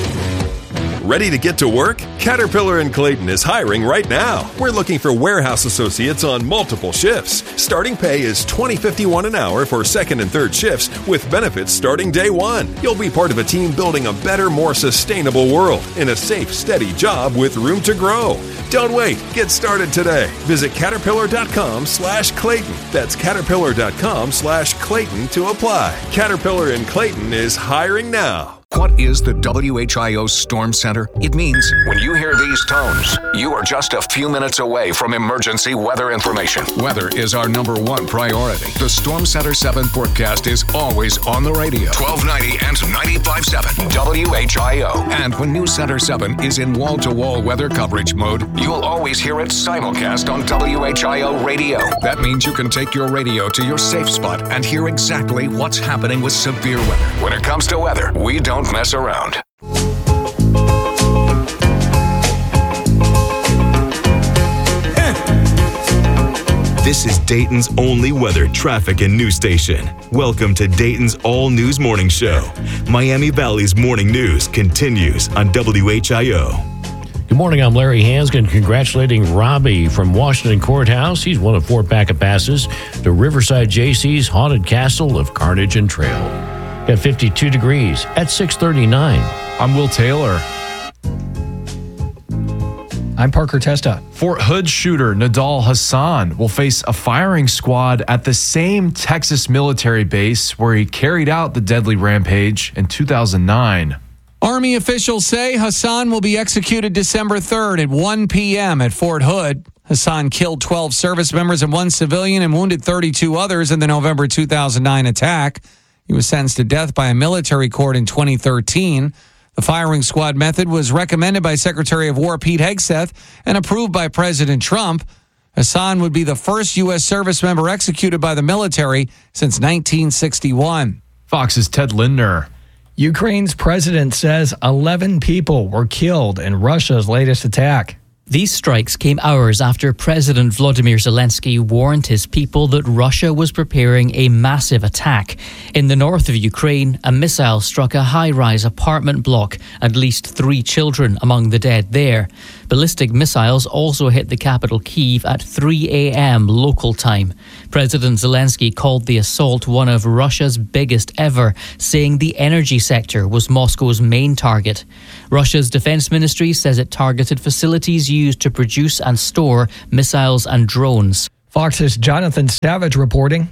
Ready to get to work? Caterpillar in Clayton is hiring right now. We're looking for warehouse associates on multiple shifts. Starting pay is twenty dollars and fifty-one cents an hour for second and third shifts with benefits starting day one. You'll be part of a team building a better, more sustainable world in a safe, steady job with room to grow. Don't wait. Get started today. Visit caterpillar.com slash Clayton. That's caterpillar.com slash Clayton to apply. Caterpillar in Clayton is hiring now. What is the W H I O Storm Center? It means when you hear these tones, you are just a few minutes away from emergency weather information. Weather is our number one priority. The Storm Center seven forecast is always on the radio. twelve ninety and ninety-five point seven W H I O. And when News Center seven is in wall-to-wall weather coverage mode, you'll always hear it simulcast on W H I O radio. That means you can take your radio to your safe spot and hear exactly what's happening with severe weather. When it comes to weather, we don't mess around. This is Dayton's only weather, traffic, and news station. Welcome to Dayton's All News Morning Show. Miami Valley's morning news continues on W H I O. Good morning, I'm Larry Hansgen, congratulating Robbie from Washington Courthouse. He's won a four-pack of passes to Riverside J C's Haunted Castle of Carnage and Trail. At fifty-two degrees at six thirty-nine. I'm Will Taylor. I'm Parker Testa. Fort Hood shooter Nadal Hassan will face a firing squad at the same Texas military base where he carried out the deadly rampage in two thousand nine. Army officials say Hassan will be executed December third at one p.m. at Fort Hood. Hassan killed twelve service members and one civilian and wounded thirty-two others in the November two thousand nine attack. He was sentenced to death by a military court in twenty thirteen. The firing squad method was recommended by Secretary of War Pete Hegseth and approved by President Trump. Hassan would be the first U S service member executed by the military since nineteen sixty-one. Fox's Ted Lindner. Ukraine's president says eleven people were killed in Russia's latest attack. These strikes came hours after President Volodymyr Zelensky warned his people that Russia was preparing a massive attack. In the north of Ukraine, a missile struck a high-rise apartment block, at least three children among the dead there. Ballistic missiles also hit the capital Kyiv at three a.m. local time. President Zelensky called the assault one of Russia's biggest ever, saying the energy sector was Moscow's main target. Russia's defense ministry says it targeted facilities used to produce and store missiles and drones. Fox's Jonathan Savage reporting.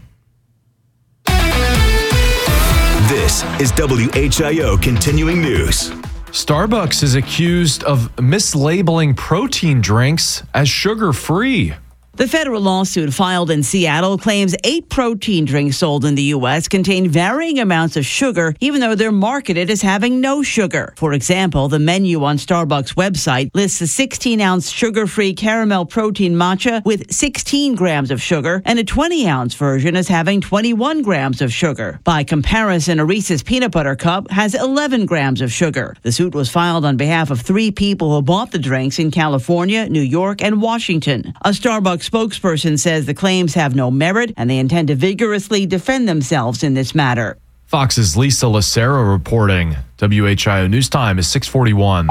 This is W H I O Continuing News. Starbucks is accused of mislabeling protein drinks as sugar-free. The federal lawsuit filed in Seattle claims eight protein drinks sold in the U S contain varying amounts of sugar, even though they're marketed as having no sugar. For example, the menu on Starbucks' website lists a sixteen-ounce sugar-free caramel protein matcha with sixteen grams of sugar and a twenty-ounce version as having twenty-one grams of sugar. By comparison, a Reese's peanut butter cup has eleven grams of sugar. The suit was filed on behalf of three people who bought the drinks in California, New York, and Washington. A Starbucks spokesperson says the claims have no merit and they intend to vigorously defend themselves in this matter. Fox's Lisa Lucero reporting. W H I O News Time is six forty-one.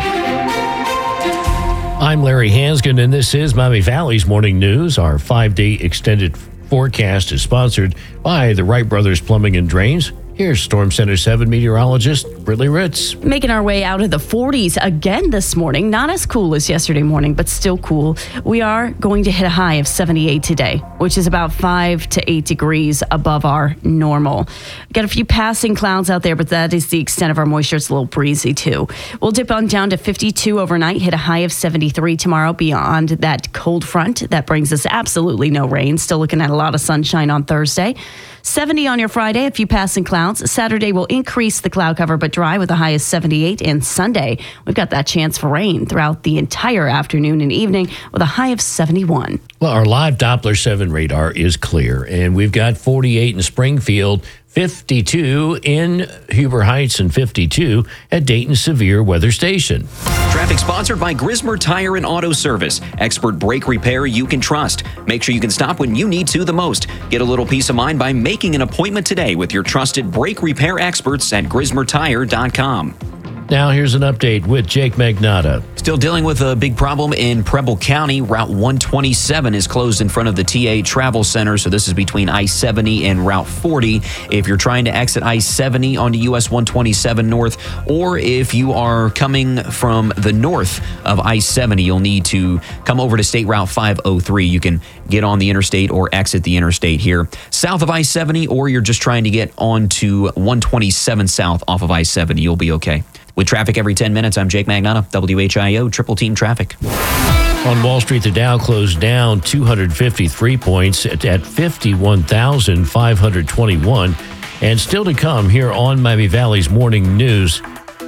I'm Larry Hansgen, and this is Miami Valley's Morning News. Our five-day extended forecast is sponsored by the Wright Brothers Plumbing and Drains. Here's Storm Center seven meteorologist Brittany Ritz. Making our way out of the forties again this morning. Not as cool as yesterday morning, but still cool. We are going to hit a high of seventy-eight today, which is about five to eight degrees above our normal. Got a few passing clouds out there, but that is the extent of our moisture. It's a little breezy too. We'll dip on down to fifty-two overnight, hit a high of seventy-three tomorrow beyond that cold front. That brings us absolutely no rain. Still looking at a lot of sunshine on Thursday. seventy on your Friday, a few passing clouds. Saturday will increase the cloud cover but dry with a high of seventy-eight. And Sunday, we've got that chance for rain throughout the entire afternoon and evening with a high of seventy-one. Well, our live Doppler seven radar is clear, and we've got forty-eight in Springfield, fifty-two in Huber Heights, and fifty-two at Dayton Severe Weather Station. Traffic sponsored by Grismer Tire and Auto Service. Expert brake repair you can trust. Make sure you can stop when you need to the most. Get a little peace of mind by making an appointment today with your trusted brake repair experts at grismer tire dot com. Now here's an update with Jake Magnotta. Still dealing with a big problem in Preble County. Route one twenty-seven is closed in front of the T A Travel Center, so this is between I seventy and Route forty. If you're trying to exit I seventy onto U S one twenty-seven North, or if you are coming from the north of I seventy, you'll need to come over to State Route five oh three. You can get on the interstate or exit the interstate here south of I seventy, or you're just trying to get onto one twenty-seven South off of I seventy. You'll be okay. With traffic every ten minutes, I'm Jake Magnotta, W H I O Triple Team Traffic. On Wall Street, the Dow closed down two hundred fifty-three points at, at fifty-one thousand five hundred twenty-one. And still to come here on Miami Valley's Morning News.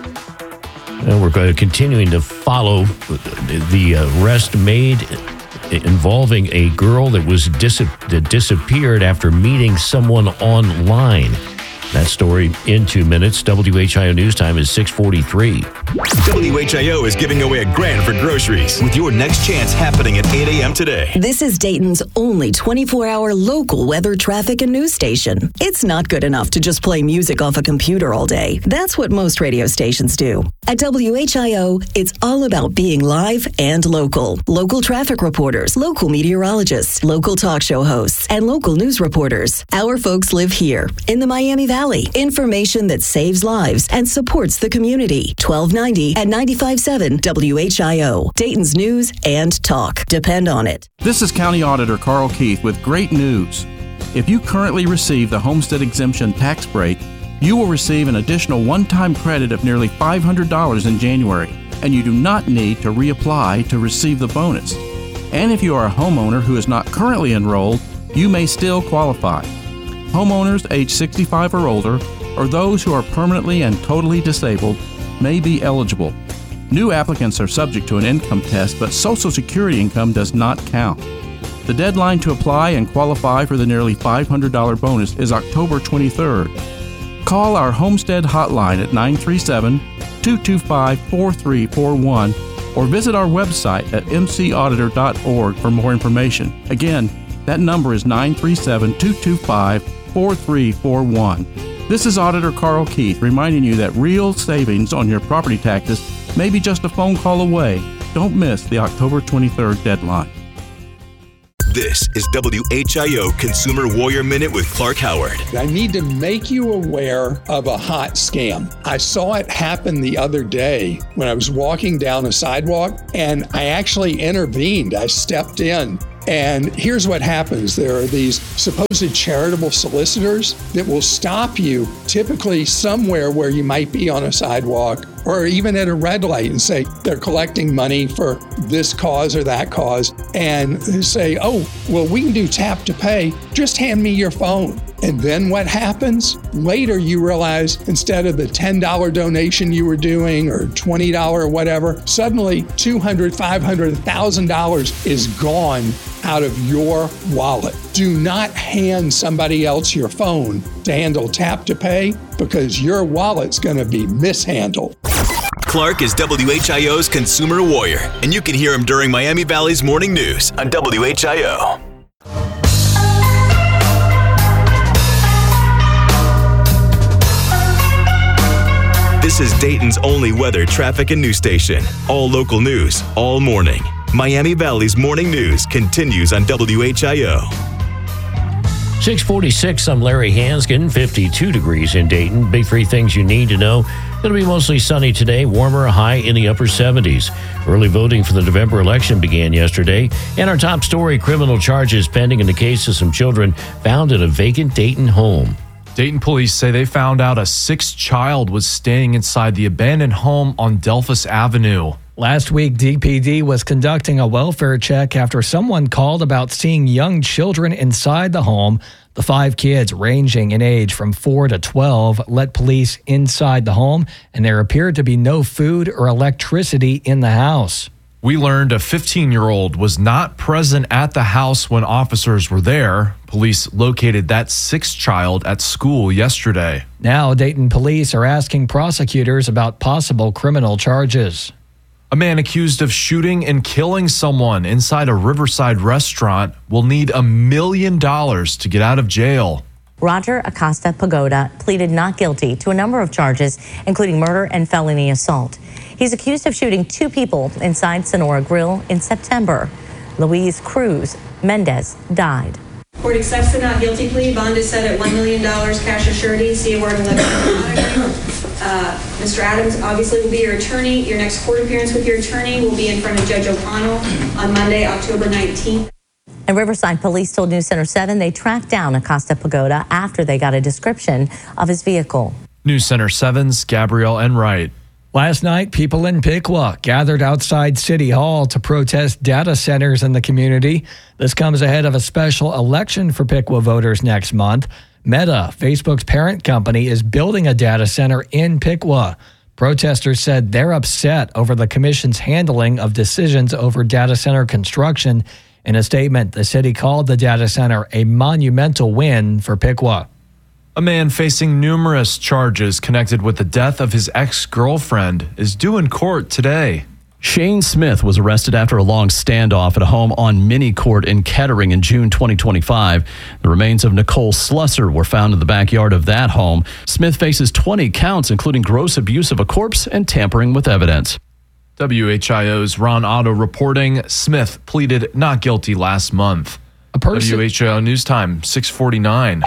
And we're going to continuing to follow the arrest made involving a girl that was dis- that disappeared after meeting someone online. That story in two minutes. W H I O News Time is six forty-three. W H I O is giving away a grand for groceries with your next chance happening at eight a.m. today. This is Dayton's only twenty-four hour local weather, traffic, and news station. It's not good enough to just play music off a computer all day. That's what most radio stations do. At W H I O, it's all about being live and local. Local traffic reporters, local meteorologists, local talk show hosts, and local news reporters. Our folks live here in the Miami Valley. Information that saves lives and supports the community. twelve ninety and ninety-five point seven W H I O. Dayton's news and talk. Depend on it. This is County Auditor Carl Keith with great news. If you currently receive the homestead exemption tax break, you will receive an additional one-time credit of nearly five hundred dollars in January, and you do not need to reapply to receive the bonus. And if you are a homeowner who is not currently enrolled, you may still qualify. Homeowners age sixty-five or older, or those who are permanently and totally disabled, may be eligible. New applicants are subject to an income test, but Social Security income does not count. The deadline to apply and qualify for the nearly five hundred dollars bonus is October twenty-third. Call our Homestead hotline at nine three seven, two two five, four three four one or visit our website at m c auditor dot org for more information. Again, that number is nine three seven, two two five, four three four one. This is Auditor Carl Keith reminding you that real savings on your property taxes may be just a phone call away. Don't miss the October twenty-third deadline. This is W H I O Consumer Warrior Minute with Clark Howard. I need to make you aware of a hot scam. I saw it happen the other day when I was walking down a sidewalk, and I actually intervened. I stepped in. And here's what happens. There are these supposed charitable solicitors that will stop you typically somewhere where you might be on a sidewalk or even at a red light and say they're collecting money for this cause or that cause, and they say, oh, well, we can do tap to pay. Just hand me your phone. And then what happens? Later you realize instead of the ten dollars donation you were doing or twenty dollars or whatever, suddenly two hundred dollars, five hundred dollars, one thousand dollars is gone out of your wallet. Do not hand somebody else your phone to handle tap to pay because your wallet's going to be mishandled. Clark is W H I O's Consumer Warrior, and you can hear him during Miami Valley's Morning News on W H I O. This is Dayton's only weather, traffic, and news station. All local news, all morning. Miami Valley's Morning News continues on W H I O. six forty-six, I'm Larry Hanskin, fifty-two degrees in Dayton. Big three things you need to know. It'll be mostly sunny today, warmer, high in the upper seventies. Early voting for the November election began yesterday. And our top story, criminal charges pending in the case of some children found in a vacant Dayton home. Dayton police say they found out a sixth child was staying inside the abandoned home on Delphus Avenue. Last week, D P D was conducting a welfare check after someone called about seeing young children inside the home. The five kids, ranging in age from four to twelve, let police inside the home, and there appeared to be no food or electricity in the house. We learned a fifteen-year-old was not present at the house when officers were there. Police located that sixth child at school yesterday. Now, Dayton police are asking prosecutors about possible criminal charges. A man accused of shooting and killing someone inside a Riverside restaurant will need a million dollars to get out of jail. Roger Acosta Pagoda pleaded not guilty to a number of charges, including murder and felony assault. He's accused of shooting two people inside Sonora Grill in September. Luis Cruz Mendez died. Court accepts the not guilty plea. Bond is set at one million dollars cash assurity. See award eleven. Uh, Mister Adams obviously will be your attorney. Your next court appearance with your attorney will be in front of Judge O'Connell on Monday, October nineteenth. And Riverside police told News Center seven they tracked down Acosta Pagoda after they got a description of his vehicle. News Center seven's Gabrielle Enright. Last night, people in Piqua gathered outside City Hall to protest data centers in the community. This comes ahead of a special election for Piqua voters next month. Meta, Facebook's parent company, is building a data center in Piqua. Protesters said they're upset over the commission's handling of decisions over data center construction. In a statement, the city called the data center a monumental win for Piqua. A man facing numerous charges connected with the death of his ex-girlfriend is due in court today. Shane Smith was arrested after a long standoff at a home on Mini Court in Kettering in June twenty twenty-five. The remains of Nicole Slusser were found in the backyard of that home. Smith faces twenty counts, including gross abuse of a corpse and tampering with evidence. W H I O's Ron Otto reporting Smith pleaded not guilty last month. A person- W H I O News Time, six forty-nine.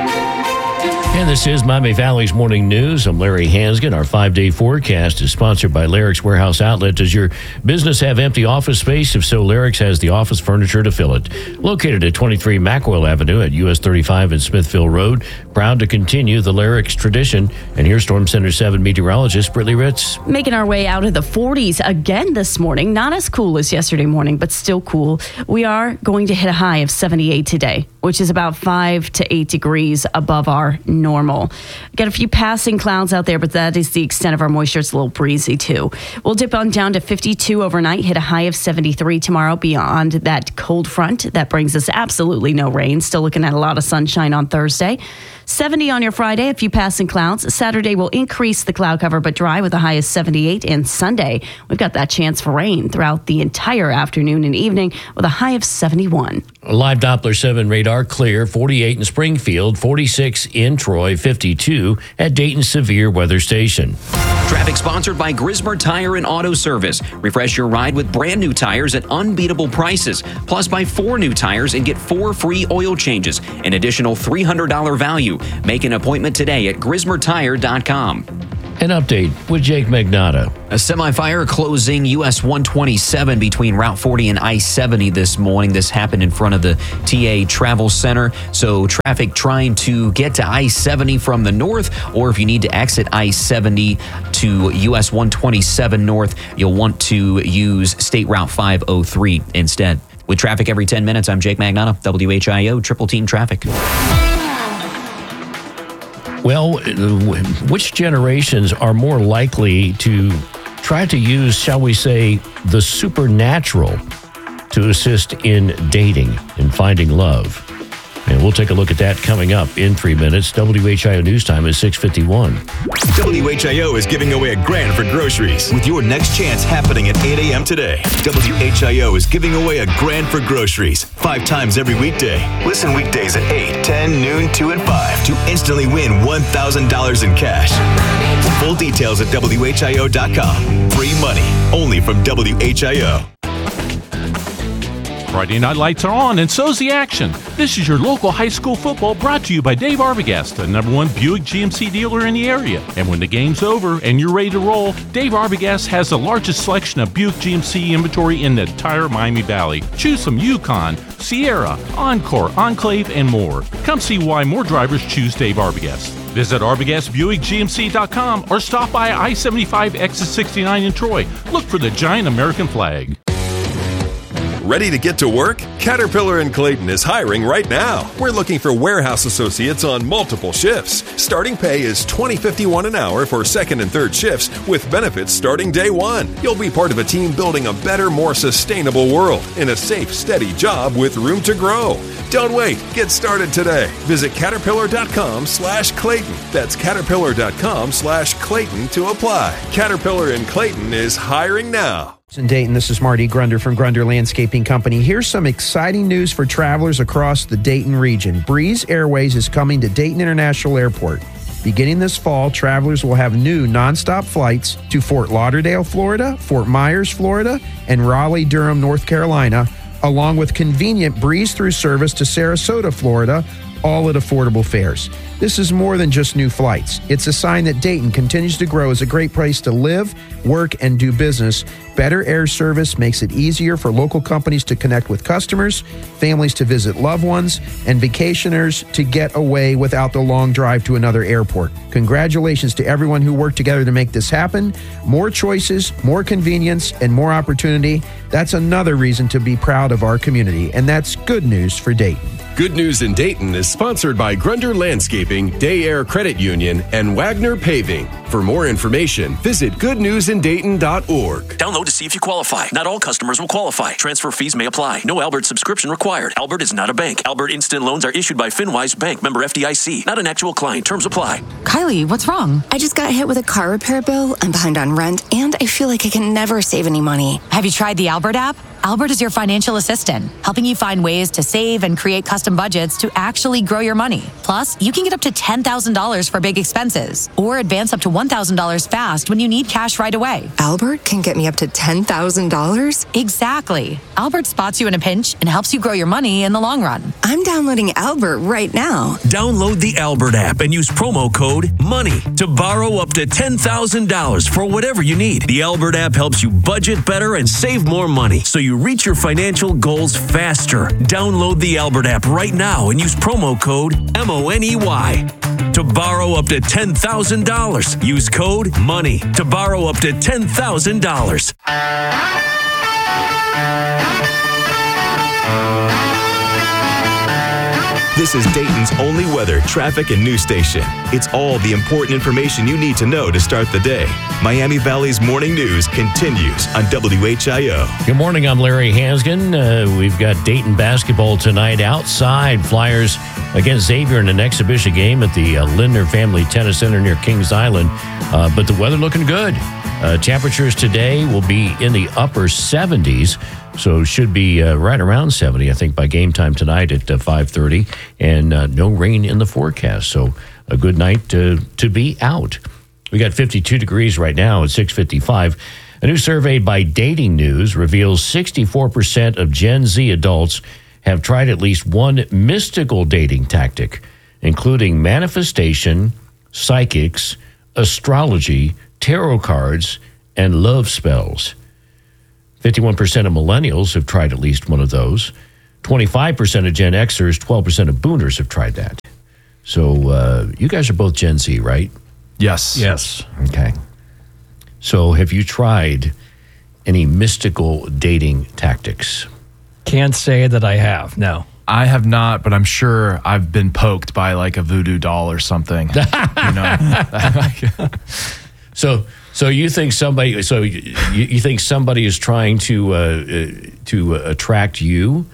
And this is Miami Valley's Morning News. I'm Larry Hanskin. Our five-day forecast is sponsored by Larrick's Warehouse Outlet. Does your business have empty office space? If so, Larrick's has the office furniture to fill it. Located at twenty-three Mackwell Avenue at U S thirty-five and Smithville Road. Proud to continue the Larrick's tradition. And here's Storm Center seven meteorologist Brittany Ritz. Making our way out of the forties again this morning. Not as cool as yesterday morning, but still cool. We are going to hit a high of seventy-eight today. which is about five to eight degrees above our normal. Got a few passing clouds out there, but that is the extent of our moisture. It's a little breezy too. We'll dip on down to fifty-two overnight, hit a high of seventy-three tomorrow beyond that cold front. That brings us absolutely no rain. Still looking at a lot of sunshine on Thursday. seventy on your Friday, a few passing clouds. Saturday will increase the cloud cover, but dry with a high of seventy-eight. And Sunday, we've got that chance for rain throughout the entire afternoon and evening with a high of seventy-one. Live Doppler seven radar clear, forty-eight in Springfield, forty-six in Troy, fifty-two at Dayton Severe Weather Station. Traffic sponsored by Grismer Tire and Auto Service. Refresh your ride with brand new tires at unbeatable prices. Plus, buy four new tires and get four free oil changes, an additional three hundred dollars value. Make an appointment today at grismer tire dot com. An update with Jake Magnotta. A semi-fire closing U S one twenty-seven between Route forty and I seventy this morning. This happened in front of the T A Travel Center. So traffic trying to get to I seventy from the north, or if you need to exit I seventy to U S one twenty-seven north, you'll want to use State Route five oh three instead. With traffic every ten minutes, I'm Jake Magnotta, W H I O Triple Team Traffic. Well, which generations are more likely to try to use, shall we say, the supernatural to assist in dating and finding love? And we'll take a look at that coming up in three minutes. W H I O News Time is six fifty-one. W H I O is giving away a grand for groceries with your next chance happening at eight a.m. today. W H I O is giving away a grand for groceries five times every weekday. Listen weekdays at eight, ten, noon, two, and five to instantly win one thousand dollars in cash. Full details at W H I O dot com. Free money only from W H I O. Friday night lights are on, and so's the action. This is your local high school football brought to you by Dave Arbogast, the number one Buick G M C dealer in the area. And when the game's over and you're ready to roll, Dave Arbogast has the largest selection of Buick G M C inventory in the entire Miami Valley. Choose from Yukon, Sierra, Encore, Enclave, and more. Come see why more drivers choose Dave Arbogast. Visit Arbogast Buick G M C dot com or stop by I seventy-five exit sixty-nine in Troy. Look for the giant American flag. Ready to get to work? Caterpillar in Clayton is hiring right now. We're looking for warehouse associates on multiple shifts. Starting pay is twenty dollars and fifty-one cents an hour for second and third shifts with benefits starting day one. You'll be part of a team building a better, more sustainable world in a safe, steady job with room to grow. Don't wait. Get started today. Visit caterpillar dot com slash Clayton. That's caterpillar dot com slash Clayton to apply. Caterpillar in Clayton is hiring now. In Dayton, this is Marty Grunder from Grunder Landscaping Company. Here's some exciting news for travelers across the Dayton region. Breeze Airways is coming to Dayton International Airport. Beginning this fall, travelers will have new nonstop flights to Fort Lauderdale, Florida, Fort Myers, Florida, and Raleigh-Durham, North Carolina, along with convenient breeze-through service to Sarasota, Florida, all at affordable fares. This is more than just new flights. It's a sign that Dayton continues to grow as a great place to live, work, and do business. Better air service makes it easier for local companies to connect with customers, families to visit loved ones, and vacationers to get away without the long drive to another airport. Congratulations to everyone who worked together to make this happen. More choices, more convenience, and more opportunity. That's another reason to be proud of our community, and that's good news for Dayton. Good News in Dayton is sponsored by Grunder Landscaping, Day Air Credit Union, and Wagner Paving. For more information, visit good news in dayton dot org. Download to see if you qualify. Not all customers will qualify. Transfer fees may apply. No Albert subscription required. Albert is not a bank. Albert Instant Loans are issued by FinWise Bank, member F D I C. Not an actual client. Terms apply. Kylie, what's wrong? I just got hit with a car repair bill. I'm behind on rent, and I feel like I can never save any money. Have you tried the Albert app? Albert is your financial assistant, helping you find ways to save and create custom budgets to actually grow your money. Plus, you can get up to ten thousand dollars for big expenses or advance up to one thousand dollars fast when you need cash right away. Albert can get me up to ten thousand dollars? Exactly. Albert spots you in a pinch and helps you grow your money in the long run. I'm downloading Albert right now. Download the Albert app and use promo code MONEY to borrow up to ten thousand dollars for whatever you need. The Albert app helps you budget better and save more money so you reach your financial goals faster. Download the Albert app right now and use promo code M O N E Y to borrow up to ten thousand dollars. Use code MONEY to borrow up to ten thousand dollars. This is Dayton's only weather, traffic, and news station. It's all the important information you need to know to start the day. Miami Valley's Morning News continues on W H I O. Good morning, I'm Larry Hansgen. Uh, we've got Dayton basketball tonight outside. Flyers against Xavier in an exhibition game at the uh, Lindner Family Tennis Center near Kings Island. Uh, but the weather looking good. Uh, temperatures today will be in the upper seventies. So should be uh, right around seventy, I think, by game time tonight at uh, five thirty. And uh, no rain in the forecast. So a good night to, to be out. We got fifty-two degrees right now at six fifty-five. A new survey by Dating News reveals sixty-four percent of Gen Z adults have tried at least one mystical dating tactic, including manifestation, psychics, astrology, tarot cards, and love spells. fifty-one percent of millennials have tried at least one of those. twenty-five percent of Gen Xers, twelve percent of boomers have tried that. So uh, you guys are both Gen Z, right? Yes. Yes. Okay. So have you tried any mystical dating tactics? Can't say that I have, no. I have not, but I'm sure I've been poked by like a voodoo doll or something. You know? So, so you think somebody? So you, you think somebody is trying to uh, uh, to uh, attract you?